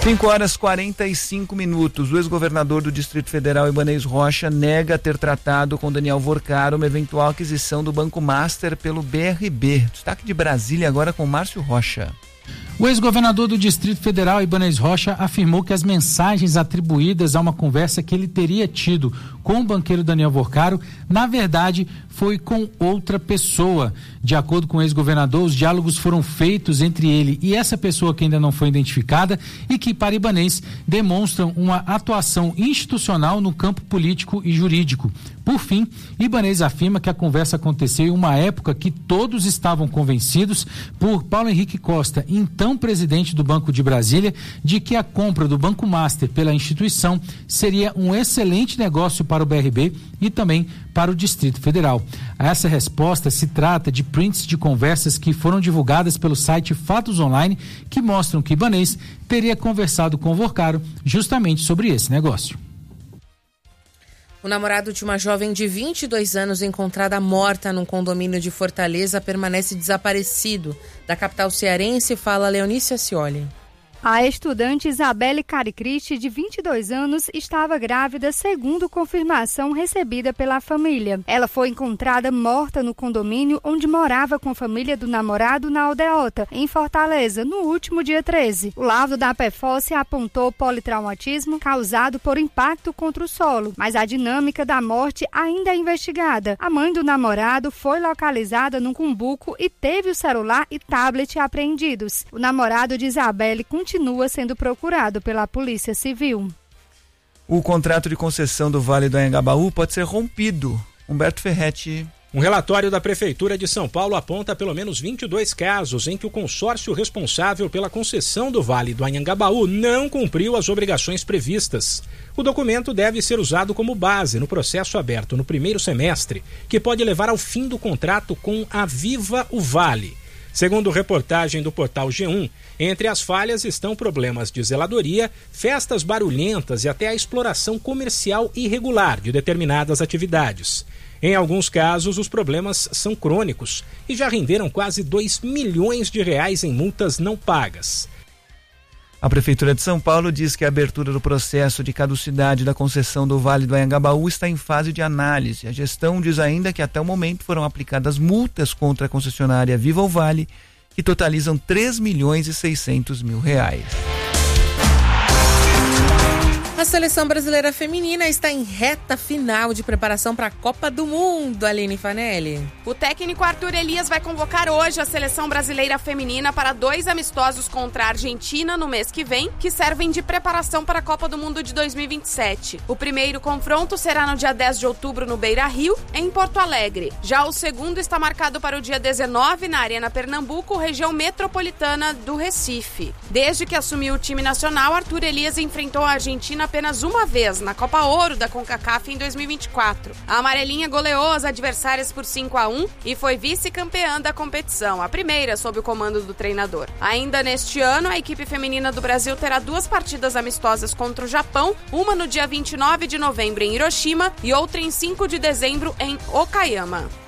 5h45. O ex-governador do Distrito Federal, Ibanez Rocha, nega ter tratado com Daniel Vorcaro uma eventual aquisição do Banco Master pelo BRB. Destaque de Brasília agora com Márcio Rocha. O ex-governador do Distrito Federal, Ibanez Rocha, afirmou que as mensagens atribuídas a uma conversa que ele teria tido com o banqueiro Daniel Vorcaro, na verdade, foi com outra pessoa. De acordo com o ex-governador, os diálogos foram feitos entre ele e essa pessoa que ainda não foi identificada e que, para Ibanez, demonstram uma atuação institucional no campo político e jurídico. Por fim, Ibanez afirma que a conversa aconteceu em uma época que todos estavam convencidos por Paulo Henrique Costa, então presidente do Banco de Brasília, de que a compra do Banco Master pela instituição seria um excelente negócio para o BRB e também para o Distrito Federal. Essa resposta se trata de prints de conversas que foram divulgadas pelo site Fatos Online, que mostram que Ibanez teria conversado com Vorcaro justamente sobre esse negócio. O namorado de uma jovem de 22 anos encontrada morta num condomínio de Fortaleza permanece desaparecido. Da capital cearense, fala Leonícia Scioli. A estudante Isabelle Caricristi, de 22 anos, estava grávida, segundo confirmação recebida pela família. Ela foi encontrada morta no condomínio onde morava com a família do namorado na Aldeota, em Fortaleza, no último dia 13. O laudo da PFOS apontou politraumatismo causado por impacto contra o solo, mas a dinâmica da morte ainda é investigada. A mãe do namorado foi localizada num cumbuco e teve o celular e tablet apreendidos. O namorado de Isabelle continua sendo procurado pela Polícia Civil. O contrato de concessão do Vale do Anhangabaú pode ser rompido. Humberto Ferretti. Um relatório da Prefeitura de São Paulo aponta pelo menos 22 casos em que o consórcio responsável pela concessão do Vale do Anhangabaú não cumpriu as obrigações previstas. O documento deve ser usado como base no processo aberto no primeiro semestre, que pode levar ao fim do contrato com a Viva o Vale. Segundo reportagem do portal G1, entre as falhas estão problemas de zeladoria, festas barulhentas e até a exploração comercial irregular de determinadas atividades. Em alguns casos, os problemas são crônicos e já renderam quase R$2 milhões em multas não pagas. A Prefeitura de São Paulo diz que a abertura do processo de caducidade da concessão do Vale do Anhangabaú está em fase de análise. A gestão diz ainda que até o momento foram aplicadas multas contra a concessionária Viva o Vale, que totalizam R$3.600.000. A seleção brasileira feminina está em reta final de preparação para a Copa do Mundo, Aline Fanelli. O técnico Arthur Elias vai convocar hoje a seleção brasileira feminina para 2 amistosos contra a Argentina no mês que vem, que servem de preparação para a Copa do Mundo de 2027. O primeiro confronto será no dia 10 de outubro no Beira-Rio, em Porto Alegre. Já o segundo está marcado para o dia 19 na Arena Pernambuco, região metropolitana do Recife. Desde que assumiu o time nacional, Arthur Elias enfrentou a Argentina apenas uma vez, na Copa Ouro da CONCACAF em 2024. A amarelinha goleou as adversárias por 5-1 e foi vice-campeã da competição, a primeira sob o comando do treinador. Ainda neste ano, a equipe feminina do Brasil terá 2 partidas amistosas contra o Japão, uma no dia 29 de novembro em Hiroshima e outra em 5 de dezembro em Okayama.